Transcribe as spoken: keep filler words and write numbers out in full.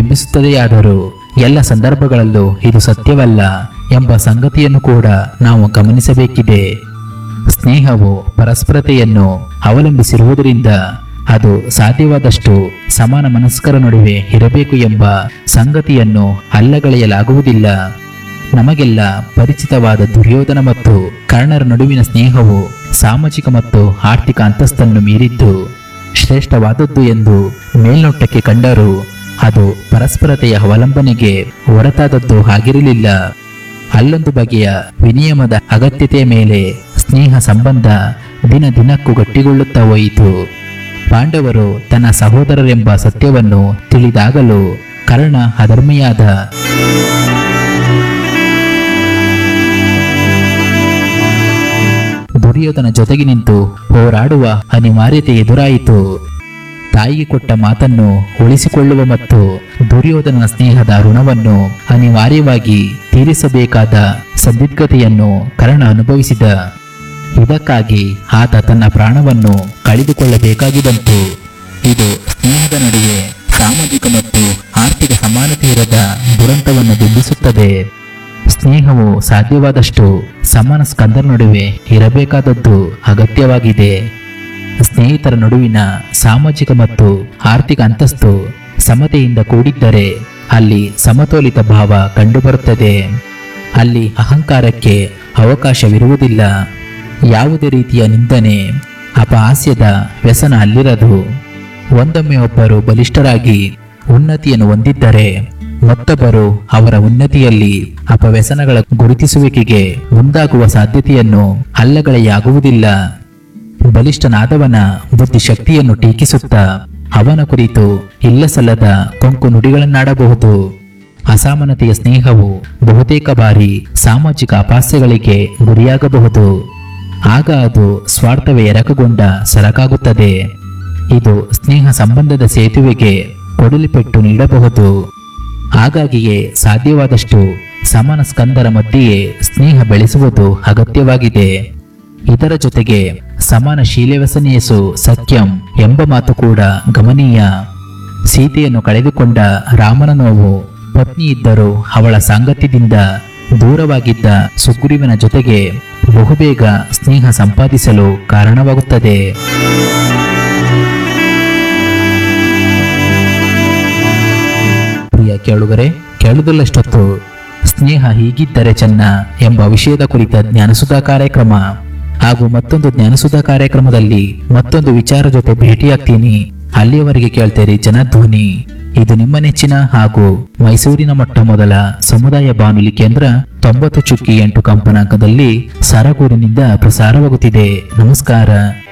ಬಿಂಬಿಸುತ್ತದೆಯಾದರೂ ಎಲ್ಲ ಸಂದರ್ಭಗಳಲ್ಲೂ ಇದು ಸತ್ಯವಲ್ಲ ಎಂಬ ಸಂಗತಿಯನ್ನು ಕೂಡ ನಾವು ಗಮನಿಸಬೇಕಿದೆ. ಸ್ನೇಹವು ಪರಸ್ಪರತೆಯನ್ನು ಅವಲಂಬಿಸಿರುವುದರಿಂದ ಅದು ಸಾಧ್ಯವಾದಷ್ಟು ಸಮಾನ ಮನಸ್ಕರ ನಡುವೆ ಇರಬೇಕು ಎಂಬ ಸಂಗತಿಯನ್ನು ಅಲ್ಲಗಳೆಯಲಾಗುವುದಿಲ್ಲ. ನಮಗೆಲ್ಲ ಪರಿಚಿತವಾದ ದುರ್ಯೋಧನ ಮತ್ತು ಕರ್ಣರ ನಡುವಿನ ಸ್ನೇಹವು ಸಾಮಾಜಿಕ ಮತ್ತು ಆರ್ಥಿಕ ಅಂತಸ್ತನ್ನು ಮೀರಿದ್ದು ಶ್ರೇಷ್ಠವಾದದ್ದು ಎಂದು ಮೇಲ್ನೋಟಕ್ಕೆ ಕಂಡರೂ ಅದು ಪರಸ್ಪರತೆಯ ಅವಲಂಬನೆಗೆ ಹೊರತಾದದ್ದು ಆಗಿರಲಿಲ್ಲ. ಅಲ್ಲೊಂದು ಬಗೆಯ ವಿನಿಯಮದ ಅಗತ್ಯತೆಯ ಮೇಲೆ ಸ್ನೇಹ ಸಂಬಂಧ ದಿನ ದಿನಕ್ಕೂ ಗಟ್ಟಿಗೊಳ್ಳುತ್ತಾ ಹೋಯಿತು. ಪಾಂಡವರು ತನ್ನ ಸಹೋದರರೆಂಬ ಸತ್ಯವನ್ನು ತಿಳಿದಾಗಲೂ ಕರ್ಣ ಅಧರ್ಮಿಯಾದ. ದುರ್ಯೋಧನ ಜೊತೆಗೆ ನಿಂತು ಹೋರಾಡುವ ಅನಿವಾರ್ಯತೆ ಎದುರಾಯಿತು. ತಾಯಿಗೆ ಕೊಟ್ಟ ಮಾತನ್ನು ಉಳಿಸಿಕೊಳ್ಳುವ ಮತ್ತು ದುರ್ಯೋಧನನ ಸ್ನೇಹದ ಋಣವನ್ನು ಅನಿವಾರ್ಯವಾಗಿ ತೀರಿಸಬೇಕಾದ ಸಂದಿಗ್ಧತೆಯನ್ನು ಕರ್ಣ ಅನುಭವಿಸಿದ. ಇದಕ್ಕಾಗಿ ಆತ ತನ್ನ ಪ್ರಾಣವನ್ನು ಕಳೆದುಕೊಳ್ಳಬೇಕಾಗಿ ಬಂತು. ಇದು ಸ್ನೇಹದ ನಡುವೆ ಸಾಮಾಜಿಕ ಮತ್ತು ಆರ್ಥಿಕ ಸಮಾನತೆ ಇರದ ದುರಂತವನ್ನು ಬಿಂಬಿಸುತ್ತದೆ. ಸ್ನೇಹವು ಸಾಧ್ಯವಾದಷ್ಟು ಸಮಾನ ಸ್ಕಂದರ ನಡುವೆ ಇರಬೇಕಾದದ್ದು ಅಗತ್ಯವಾಗಿದೆ. ಸ್ನೇಹಿತರ ನಡುವಿನ ಸಾಮಾಜಿಕ ಮತ್ತು ಆರ್ಥಿಕ ಅಂತಸ್ತು ಸಮತೆಯಿಂದ ಕೂಡಿದ್ದರೆ ಅಲ್ಲಿ ಸಮತೋಲಿತ ಭಾವ ಕಂಡುಬರುತ್ತದೆ. ಅಲ್ಲಿ ಅಹಂಕಾರಕ್ಕೆ ಅವಕಾಶವಿರುವುದಿಲ್ಲ. ಯಾವುದೇ ರೀತಿಯ ನಿಂದನೆ, ಅಪಹಾಸ್ಯದ ವ್ಯಸನ ಅಲ್ಲಿರದು. ಒಂದೊಮ್ಮೆ ಒಬ್ಬರು ಬಲಿಷ್ಠರಾಗಿ ಉನ್ನತಿಯನ್ನು ಹೊಂದಿದ್ದರೆ ಮತ್ತೊಬ್ಬರು ಅವರ ಉನ್ನತಿಯಲ್ಲಿ ಅಪವ್ಯಸನಗಳ ಗುರುತಿಸುವಿಕೆಗೆ ಮುಂದಾಗುವ ಸಾಧ್ಯತೆಯನ್ನು ಅಲ್ಲಗಳೆಯಾಗುವುದಿಲ್ಲ. ಬಲಿಷ್ಠನಾದವನ ಬುದ್ಧಿಶಕ್ತಿಯನ್ನು ಟೀಕಿಸುತ್ತಾ ಅವನ ಕುರಿತು ಇಲ್ಲಸಲ್ಲದ ಕೊಂಕು ನುಡಿಗಳನ್ನಾಡಬಹುದು. ಅಸಮಾನತೆಯ ಸ್ನೇಹವು ಬಹುತೇಕ ಬಾರಿ ಸಾಮಾಜಿಕ ಅಪಹಾಸ್ಯಗಳಿಗೆ ಗುರಿಯಾಗಬಹುದು. ಆಗ ಅದು ಸ್ವಾರ್ಥವೇ ಎರಕಗೊಂಡ ಸರಕಾಗುತ್ತದೆ. ಇದು ಸ್ನೇಹ ಸಂಬಂಧದ ಸೇತುವೆಗೆ ಕೊಡಲಿಪೆಟ್ಟು ನೀಡಬಹುದು. ಹಾಗಾಗಿಯೇ ಸಾಧ್ಯವಾದಷ್ಟು ಸಮಾನ ಸ್ಕಂದರ ಮಧ್ಯೆಯೇ ಸ್ನೇಹ ಬೆಳೆಸುವುದು ಅಗತ್ಯವಾಗಿದೆ. ಇದರ ಜೊತೆಗೆ ಸಮಾನ ಶೀಲವ್ಯಸನೇಸು ಸಖ್ಯಂ ಎಂಬ ಮಾತು ಕೂಡ ಗಮನೀಯ. ಸೀತೆಯನ್ನು ಕಳೆದುಕೊಂಡ ರಾಮನ ನೋವು ಪತ್ನಿ ಇದ್ದರೂ ಅವಳ ಸಾಂಗತ್ಯದಿಂದ ದೂರವಾಗಿದ್ದ ಸುಗ್ರೀವನ ಜೊತೆಗೆ ಬಹುಬೇಗ ಸ್ನೇಹ ಸಂಪಾದಿಸಲು ಕಾರಣವಾಗುತ್ತದೆ. ಪ್ರಿಯ ಕೇಳುಗರೆ, ಕೇಳುವುದಲ್ಲಷ್ಟೊತ್ತು ಸ್ನೇಹ ಹೀಗಿದ್ದರೆ ಚೆನ್ನ ಎಂಬ ವಿಷಯದ ಕುರಿತ ಜ್ಞಾನಸುಧಾ ಕಾರ್ಯಕ್ರಮ ಹಾಗೂ ಮತ್ತೊಂದು ಜ್ಞಾನಸುಧಾ ಕಾರ್ಯಕ್ರಮದಲ್ಲಿ ಮತ್ತೊಂದು ವಿಚಾರ ಜೊತೆ ಭೇಟಿಯಾಗ್ತೀನಿ. ಅಲ್ಲಿಯವರೆಗೆ ಕೇಳ್ತೇರಿ ಜನಧ್ವನಿ. ಇದು ನಿಮ್ಮ ನೆಚ್ಚಿನ ಹಾಗೂ ಮೈಸೂರಿನ ಮೊಟ್ಟ ಮೊದಲ ಸಮುದಾಯ ಬಾನುಲಿ ಕೇಂದ್ರ ತೊಂಬತ್ತು ಚುಕ್ಕಿ ಎಂಟು ಕಂಪನಾಂಕದಲ್ಲಿ ಸರಗೂರಿನಿಂದ ಪ್ರಸಾರವಾಗುತ್ತಿದೆ. ನಮಸ್ಕಾರ.